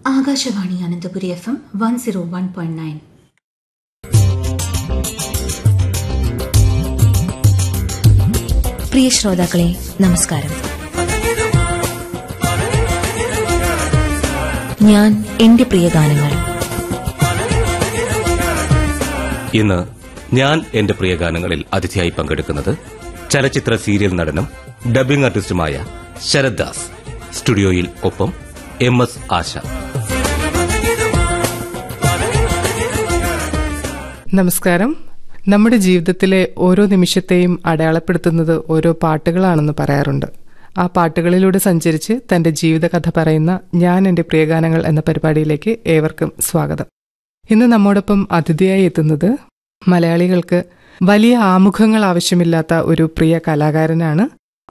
Akashvani Ananthapuri FM 101.9. പ്രിയ ശ്രോതാക്കളെ, നമസ്കാരം. ഞാൻ എന്റെ പ്രിയ ഗാനങ്ങൾ. ഇന്ന് ഞാൻ എന്റെ പ്രിയ ഗാനങ്ങളിൽ അതിഥിയായി പങ്കെടുക്കുന്നത് ചലച്ചിത്ര സീരിയൽ നടനും ഡബ്ബിംഗ് ആർട്ടിസ്റ്റുമായ ശരത് ദാസ്. സ്റ്റുഡിയോയിൽ ഒപ്പം MS ആശ. നമസ്കാരം. നമ്മുടെ ജീവിതത്തിലെ ഓരോ നിമിഷത്തെയും അടയാളപ്പെടുത്തുന്നത് ഓരോ പാട്ടുകളാണെന്ന് പറയാറുണ്ട്. ആ പാട്ടുകളിലൂടെ സഞ്ചരിച്ച് തന്റെ ജീവിതകഥ പറയുന്ന ഞാൻ എന്റെ പ്രിയഗാനങ്ങൾ എന്ന പരിപാടിയിലേക്ക് ഏവർക്കും സ്വാഗതം. ഇന്ന് നമ്മോടൊപ്പം അതിഥിയായി എത്തുന്നത് മലയാളികൾക്ക് വലിയ ആമുഖങ്ങൾ ആവശ്യമില്ലാത്ത ഒരു പ്രിയ കലാകാരനാണ്.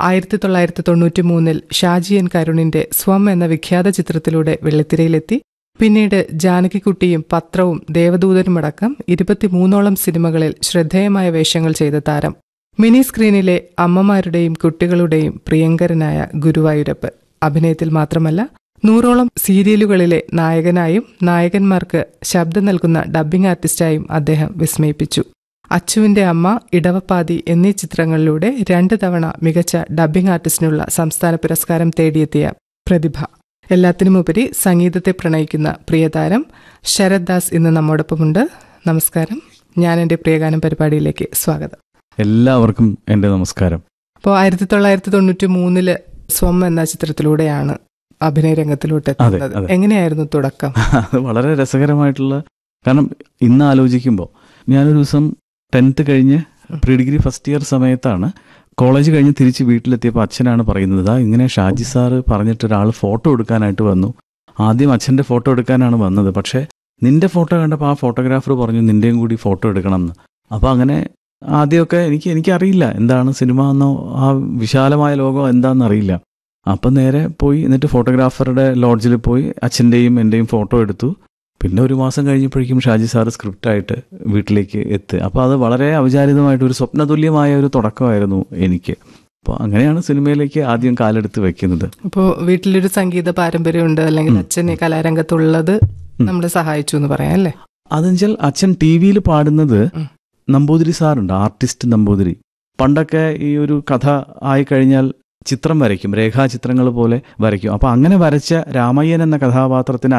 1993 ഷാജി എൻ കരുണിന്റെ സ്വം എന്ന വിഖ്യാത ചിത്രത്തിലൂടെ വെള്ളിത്തിരയിലെത്തി. പിന്നീട് ജാനകിക്കുട്ടിയും പത്രവും ദേവദൂതനുമടക്കം 23ഓളം സിനിമകളിൽ ശ്രദ്ധേയമായ വേഷങ്ങൾ ചെയ്ത താരം. മിനി സ്ക്രീനിലെ അമ്മമാരുടെയും കുട്ടികളുടെയും പ്രിയങ്കരനായ ഗുരുവായൂരപ്പൻ. അഭിനയത്തിൽ മാത്രമല്ല, 100ഓളം സീരിയലുകളിലെ നായകനായും നായകന്മാർക്ക് ശബ്ദം നൽകുന്ന ഡബ്ബിംഗ് ആർട്ടിസ്റ്റായും അദ്ദേഹം വിസ്മയിപ്പിച്ചു. അച്ചുവിന്റെ അമ്മ, ഇടവപ്പാതി എന്നീ ചിത്രങ്ങളിലൂടെ 2 തവണ മികച്ച ഡബ്ബിംഗ് ആർട്ടിസ്റ്റിനുള്ള സംസ്ഥാന പുരസ്കാരം തേടിയെത്തിയ പ്രതിഭ. എല്ലാത്തിനുമുപരി സംഗീതത്തെ പ്രണയിക്കുന്ന പ്രിയതാരം ശരത് ദാസ് ഇന്ന് നമ്മോടൊപ്പമുണ്ട്. നമസ്കാരം. ഞാൻ എന്റെ പ്രിയഗാനം പരിപാടിയിലേക്ക് സ്വാഗതം. എല്ലാവർക്കും എന്റെ നമസ്കാരം. അപ്പോൾ 1993 സ്വം എന്ന ചിത്രത്തിലൂടെയാണ് അഭിനയ രംഗത്തിലോട്ട് എത്തുന്നത്. എങ്ങനെയായിരുന്നു തുടക്കം? അത് വളരെ രസകരമായിട്ടുള്ള, കാരണം ഇന്ന് ആലോചിക്കുമ്പോൾ ഞാനൊരു ദിവസം 10th കഴിഞ്ഞ് പ്രീ ഡിഗ്രി ഫസ്റ്റ് ഇയർ സമയത്താണ് കോളേജ് കഴിഞ്ഞ് തിരിച്ച് വീട്ടിലെത്തിയപ്പോൾ അച്ഛനാണ് പറയുന്നത്, ഇങ്ങനെ ഷാജി സാറ് പറഞ്ഞിട്ടൊരാൾ ഫോട്ടോ എടുക്കാനായിട്ട് വന്നു. ആദ്യം അച്ഛൻ്റെ ഫോട്ടോ എടുക്കാനാണ് വന്നത്, പക്ഷേ നിന്റെ ഫോട്ടോ കണ്ടപ്പോൾ ആ ഫോട്ടോഗ്രാഫർ പറഞ്ഞു നിന്റെയും കൂടി ഫോട്ടോ എടുക്കണം എന്ന്. അപ്പോൾ അങ്ങനെ ആദ്യമൊക്കെ എനിക്കറിയില്ല എന്താണ് സിനിമ എന്നോ ആ വിശാലമായ ലോകം എന്താണെന്നറിയില്ല. അപ്പം നേരെ പോയി, എന്നിട്ട് ഫോട്ടോഗ്രാഫറുടെ ലോഡ്ജിൽ പോയി അച്ഛൻ്റെയും എൻ്റെയും ഫോട്ടോ എടുത്തു. പിന്നെ ഒരു മാസം കഴിഞ്ഞപ്പോഴേക്കും ഷാജി സാറ് സ്ക്രിപ്റ്റായിട്ട് വീട്ടിലേക്ക് എത്തി. അപ്പോൾ അത് വളരെ ഔചാരികമായിട്ട് ഒരു സ്വപ്നതുല്യമായ ഒരു തുടക്കമായിരുന്നു എനിക്ക്. അപ്പോൾ അങ്ങനെയാണ് സിനിമയിലേക്ക് ആദ്യം കാലെടുത്ത് വെക്കുന്നത്. അപ്പോൾ വീട്ടിലൊരു സംഗീത പാരമ്പര്യമുണ്ട്, അല്ലെങ്കിൽ അച്ഛൻ ഈ കലാരംഗത്തുള്ളത് നമ്മളെ സഹായിച്ചു എന്ന് പറയാം അല്ലേ? അതെന്നുവെച്ചാൽ അച്ഛൻ TV പാടുന്നത് നമ്പൂതിരി സാറുണ്ട്, ആർട്ടിസ്റ്റ് നമ്പൂതിരി. പണ്ടൊക്കെ ഈ ഒരു കഥ ആയിക്കഴിഞ്ഞാൽ ചിത്രം വരയ്ക്കും, രേഖാചിത്രങ്ങൾ പോലെ വരയ്ക്കും. അപ്പോൾ അങ്ങനെ വരച്ച രാമയ്യൻ എന്ന കഥാപാത്രത്തിന്